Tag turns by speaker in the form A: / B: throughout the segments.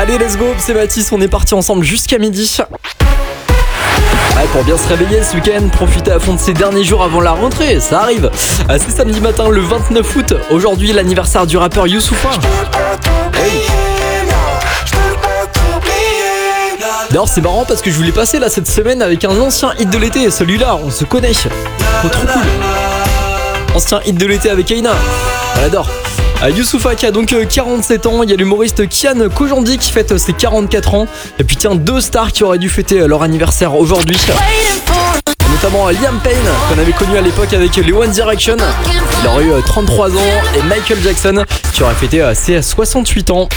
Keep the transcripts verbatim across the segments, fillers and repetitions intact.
A: Allez, let's go, c'est Mathis, on est parti ensemble jusqu'à midi. Ouais, pour bien se réveiller ce week-end, profiter à fond de ces derniers jours avant la rentrée, ça arrive. C'est samedi matin, le vingt-neuf août. Aujourd'hui, l'anniversaire du rappeur Youssoupha. Hey. D'ailleurs, c'est marrant parce que je voulais passer là cette semaine avec un ancien hit de l'été. Celui-là, on se connaît. Oh, trop cool. Ancien hit de l'été avec Aina. On l'adore. Euh, Youssoupha qui a donc euh, quarante-sept ans. Il y a l'humoriste Kian Kojandi qui fête euh, ses quarante-quatre ans. Et puis tiens, deux stars qui auraient dû fêter euh, leur anniversaire aujourd'hui. Notamment euh, Liam Payne, qu'on avait connu à l'époque avec les One Direction. Il aurait eu euh, trente-trois ans. Et Michael Jackson qui aurait fêté euh, ses soixante-huit ans.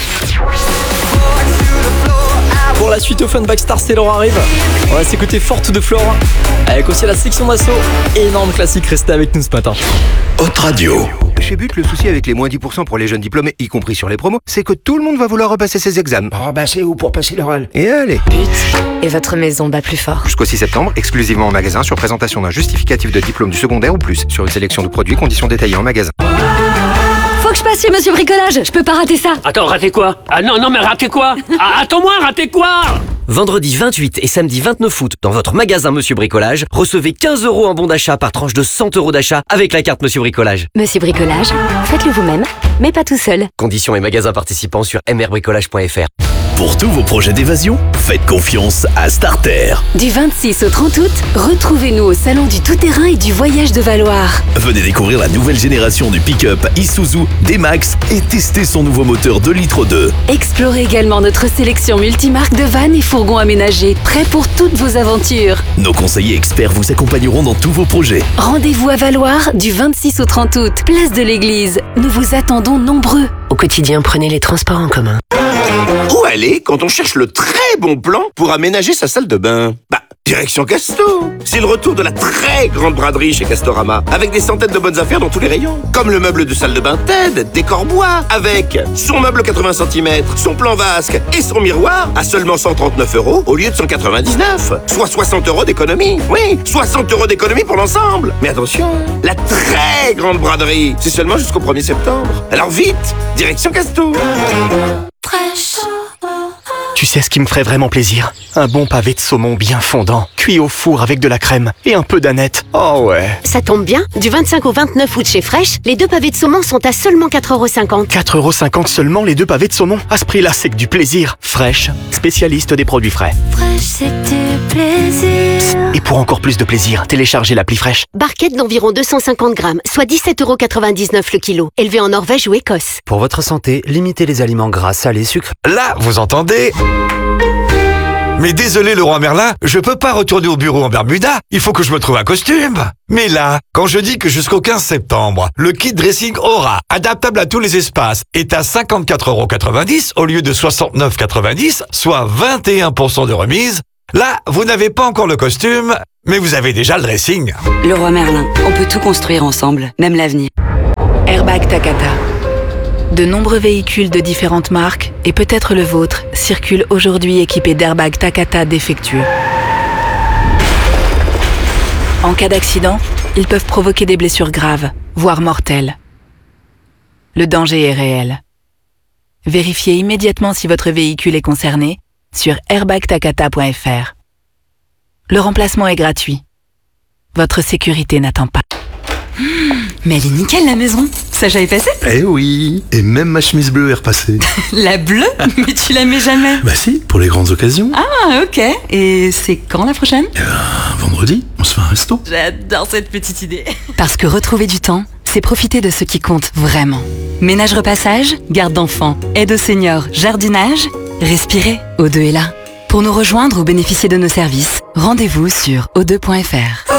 A: Pour la suite au Funback Star Sailor arrive. On va s'écouter Forte de Flore avec aussi la section d'assaut. Énorme classique, restez avec nous ce matin.
B: Haute Radio.
C: Chez But, le souci avec les moins dix pour cent pour les jeunes diplômés, y compris sur les promos, c'est que tout le monde va vouloir repasser ses examens.
D: Oh bah c'est où pour passer l'oral?
C: Et allez.
E: But et votre maison bat plus fort.
C: Jusqu'au six septembre, exclusivement en magasin, sur présentation d'un justificatif de diplôme du secondaire ou plus, sur une sélection de produits, conditions détaillées en magasin.
E: Faut que je passe chez Monsieur Bricolage, je peux pas rater ça.
F: Attends, rater quoi? Ah non, non, mais rater quoi? Ah, attends-moi, rater quoi?
G: Vendredi vingt-huit et samedi vingt-neuf août, dans votre magasin Monsieur Bricolage, recevez quinze euros en bon d'achat par tranche de cent euros d'achat avec la carte Monsieur Bricolage.
E: Monsieur Bricolage, faites-le vous-même, mais pas tout seul.
G: Conditions et magasins participants sur m r bricolage point f r.
B: Pour tous vos projets d'évasion, faites confiance à Starter.
E: Du vingt-six au trente août, retrouvez-nous au Salon du Tout-Terrain et du Voyage de Valoir.
B: Venez découvrir la nouvelle génération du pick-up Isuzu D-Max et tester son nouveau moteur deux litres deux.
E: Explorez également notre sélection multimarque de vannes et fourgons aménagés, prêts pour toutes vos aventures.
B: Nos conseillers experts vous accompagneront dans tous vos projets.
E: Rendez-vous à Valoir du vingt-six au trente août, place de l'Église. Nous vous attendons nombreux.
G: Au quotidien, prenez les transports en commun.
H: Où aller quand on cherche le très bon plan pour aménager sa salle de bain? Bah, direction Casto. C'est le retour de la très grande braderie chez Castorama, avec des centaines de bonnes affaires dans tous les rayons. Comme le meuble de salle de bain Ted, décor bois, avec son meuble quatre-vingts centimètres, son plan vasque et son miroir à seulement cent trente-neuf euros au lieu de cent quatre-vingt-dix-neuf. Soit soixante euros d'économie. Oui, soixante euros d'économie pour l'ensemble. Mais attention, la très grande braderie, c'est seulement jusqu'au premier septembre. Alors vite, direction Casto.
I: Tu sais ce qui me ferait vraiment plaisir? Un bon pavé de saumon bien fondant, cuit au four avec de la crème et un peu d'aneth. Oh ouais.
J: Ça tombe bien, du vingt-cinq au vingt-neuf août chez Fresh, les deux pavés de saumon sont à seulement quatre euros cinquante.
I: quatre euros cinquante seulement les deux pavés de saumon? À ce prix-là, c'est que du plaisir. Fresh, spécialiste des produits frais.
J: Fresh, c'est du plaisir.
I: Psst, et pour encore plus de plaisir, téléchargez l'appli Fresh.
J: Barquette d'environ deux cent cinquante grammes, soit dix-sept euros quatre-vingt-dix-neuf le kilo. Élevé en Norvège ou Écosse.
K: Pour votre santé, limitez les aliments gras, salés, sucres.
L: Là, vous entendez? Mais désolé Leroy Merlin, je peux pas retourner au bureau en Bermuda, il faut que je me trouve un costume. Mais là, quand je dis que jusqu'au quinze septembre, le kit dressing Aura, adaptable à tous les espaces, est à cinquante-quatre euros quatre-vingt-dix au lieu de soixante-neuf euros quatre-vingt-dix, soit vingt et un pour cent de remise, là, vous n'avez pas encore le costume, mais vous avez déjà le dressing.
M: Leroy Merlin, on peut tout construire ensemble, même l'avenir.
N: Airbag Takata. De nombreux véhicules de différentes marques, et peut-être le vôtre, circulent aujourd'hui équipés d'airbags Takata défectueux. En cas d'accident, ils peuvent provoquer des blessures graves, voire mortelles. Le danger est réel. Vérifiez immédiatement si votre véhicule est concerné sur airbag takata point f r. Le remplacement est gratuit. Votre sécurité n'attend pas.
M: Mmh, mais elle est nickel la maison. Ça j'avais passé?
O: Eh oui, et même ma chemise bleue est repassée.
M: La bleue? Mais tu la mets jamais.
O: Bah si, pour les grandes occasions.
M: Ah ok, et c'est quand la prochaine?
O: Eh ben, vendredi, on se fait un resto.
M: J'adore cette petite idée.
N: Parce que retrouver du temps, c'est profiter de ce qui compte vraiment.
M: Ménage repassage, garde d'enfants, aide aux seniors, jardinage. Respirez, O deux est là.
N: Pour nous rejoindre ou bénéficier de nos services, rendez-vous sur o deux point f r.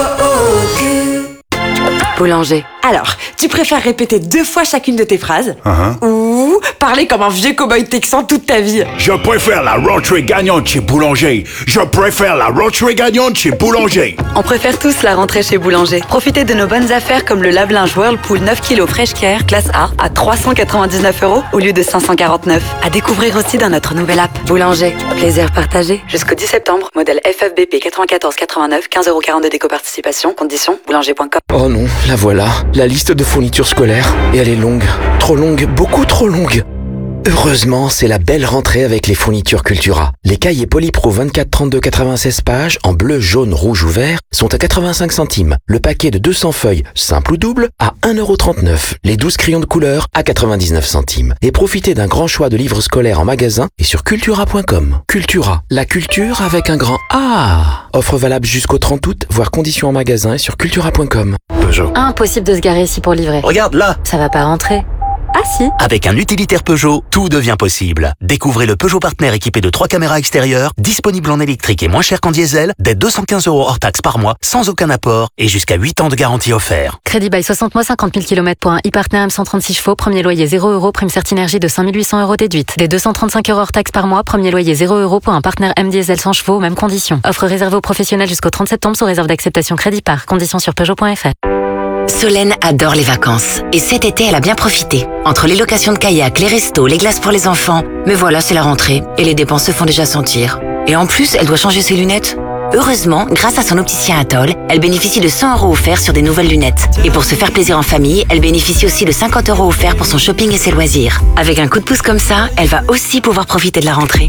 P: Boulanger. Alors, tu préfères répéter deux fois chacune de tes phrases
O: uh-huh.
P: ou parler comme un vieux cow-boy texan toute ta vie?
D: Je préfère la rentrée gagnante chez Boulanger. Je préfère la rentrée gagnante chez Boulanger.
M: On préfère tous la rentrée chez Boulanger. Profitez de nos bonnes affaires comme le lave-linge Whirlpool neuf kilos Fresh Care classe A à trois cent quatre-vingt-dix-neuf euros au lieu de cinq cent quarante-neuf. À découvrir aussi dans notre nouvelle app. Boulanger. Plaisir partagé. Jusqu'au dix septembre. Modèle F F B P quatre-vingt-quatorze quatre-vingt-neuf. quinze euros quarante-deux d'éco-participation. Conditions boulanger point com.
Q: Oh non, la voilà. La liste de fournitures scolaires. Et elle est longue. Trop longue. Beaucoup trop longue. Heureusement, c'est la belle rentrée avec les fournitures Cultura. Les cahiers Polypro vingt-quatre trente-deux quatre-vingt-seize pages en bleu, jaune, rouge ou vert sont à quatre-vingt-cinq centimes. Le paquet de deux cents feuilles, simple ou double, à un euro trente-neuf. Les douze crayons de couleur à quatre-vingt-dix-neuf centimes. Et profitez d'un grand choix de livres scolaires en magasin et sur cultura point com. Cultura, la culture avec un grand A. Offre valable jusqu'au trente août, voire conditions en magasin et sur cultura point com.
R: Peugeot. Impossible de se garer ici pour livrer.
S: Regarde là.
R: Ça va pas rentrer. Ah si.
S: Avec un utilitaire Peugeot, tout devient possible. Découvrez le Peugeot Partner équipé de trois caméras extérieures, disponible en électrique et moins cher qu'en diesel, dès deux cent quinze euros hors taxe par mois, sans aucun apport et jusqu'à huit ans de garantie offert.
R: Crédit bail soixante mois, cinquante mille kilomètres pour un e-Partner M cent trente-six chevaux, premier loyer zéro euros, prime Certinergie de cinq mille huit cents euros déduite. Dès deux cent trente-cinq euros hors taxe par mois, premier loyer zéro euros pour un Partner M diesel cent chevaux, mêmes conditions. Offre réservée aux professionnels jusqu'au trente septembre sous réserve d'acceptation crédit par. Conditions sur peugeot point f r.
T: Solène adore les vacances. Et cet été, elle a bien profité. Entre les locations de kayak, les restos, les glaces pour les enfants. Mais voilà, c'est la rentrée. Et les dépenses se font déjà sentir. Et en plus, elle doit changer ses lunettes. Heureusement, grâce à son opticien Atoll, elle bénéficie de cent euros offerts sur des nouvelles lunettes. Et pour se faire plaisir en famille, elle bénéficie aussi de cinquante euros offerts pour son shopping et ses loisirs. Avec un coup de pouce comme ça, elle va aussi pouvoir profiter de la rentrée.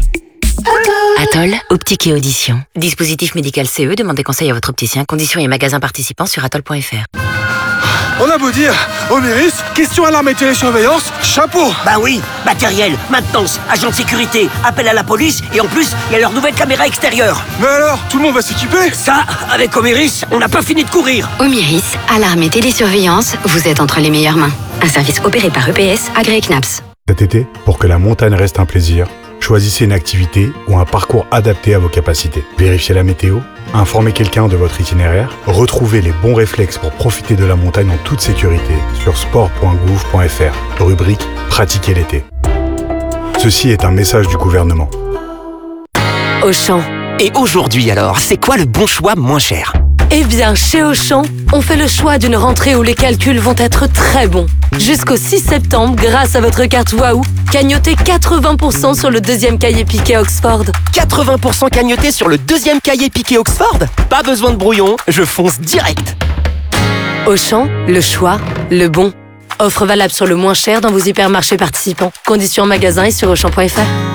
T: Atoll, optique et audition. Dispositif médical C E, demandez conseil à votre opticien. Conditions et magasins participants sur atoll point f r.
U: On a beau dire, Oméris, question alarme et télésurveillance, chapeau.
V: Bah oui, matériel, maintenance, agent de sécurité, appel à la police, et en plus, il y a leur nouvelle caméra extérieure.
U: Mais alors, tout le monde va s'équiper?
V: Ça, avec Oméris, on n'a pas fini de courir.
W: Oméris, alarme et télésurveillance, vous êtes entre les meilleures mains. Un service opéré par E P S, agréé C N A P S.
X: Cet été, pour que la montagne reste un plaisir, choisissez une activité ou un parcours adapté à vos capacités. Vérifiez la météo, informez quelqu'un de votre itinéraire, retrouvez les bons réflexes pour profiter de la montagne en toute sécurité sur sport point gouv point f r, rubrique Pratiquer l'été. Ceci est un message du gouvernement.
Y: Auchan.
Z: Et aujourd'hui alors, c'est quoi le bon choix moins cher ?
Y: Eh bien, chez Auchan, on fait le choix d'une rentrée où les calculs vont être très bons. Jusqu'au six septembre, grâce à votre carte Waouh, cagnotez quatre-vingts pour cent sur le deuxième cahier piqué Oxford.
Z: quatre-vingts pour cent cagnoté sur le deuxième cahier piqué Oxford ? Pas besoin de brouillon, je fonce direct.
Y: Auchan, le choix, le bon. Offre valable sur le moins cher dans vos hypermarchés participants. Conditions en magasin et sur auchan point f r.